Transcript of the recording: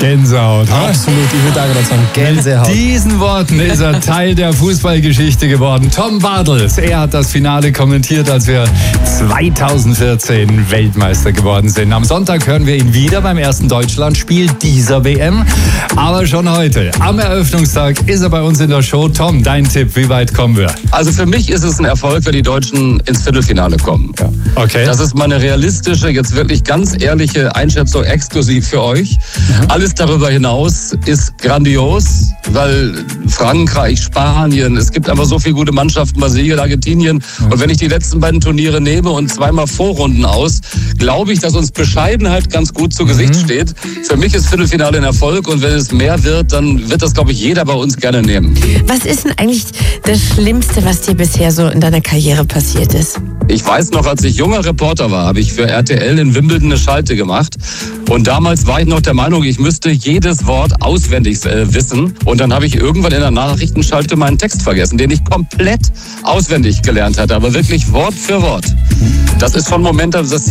Gänsehaut. Absolut, ich würde auch gerade sagen, Gänsehaut. Mit diesen Worten ist er Teil der Fußballgeschichte geworden. Tom Bartels, er hat das Finale kommentiert, als wir 2014 Weltmeister geworden sind. Am Sonntag hören wir ihn wieder beim ersten Deutschlandspiel dieser WM. Aber schon heute, am Eröffnungstag, ist er bei uns in der Show. Tom, dein Tipp, wie weit kommen wir? Also für mich ist es ein Erfolg, wenn die Deutschen ins Viertelfinale kommen. Ja. Okay. Das ist meine realistische, jetzt wirklich ganz ehrliche Einschätzung exklusiv für euch. Alles darüber hinaus ist grandios, weil Frankreich, Spanien, es gibt einfach so viele gute Mannschaften, Brasilien, Argentinien. Und wenn ich die letzten beiden Turniere nehme und zweimal Vorrunden aus, glaube ich, dass uns Bescheidenheit ganz gut zu Gesicht steht. Für mich ist Viertelfinale ein Erfolg und wenn es mehr wird, dann wird das, glaube ich, jeder bei uns gerne nehmen. Was ist denn eigentlich das Schlimmste, was dir bisher so in deiner Karriere passiert ist? Ich weiß noch, als ich junger Reporter war, habe ich für RTL in Wimbledon eine Schalte gemacht. Und damals war ich noch der Meinung, ich müsste jedes Wort auswendig wissen. Und dann habe ich irgendwann in der Nachrichtenschalte meinen Text vergessen, den ich komplett auswendig gelernt hatte, aber wirklich Wort für Wort. Das ist schon ein Moment, das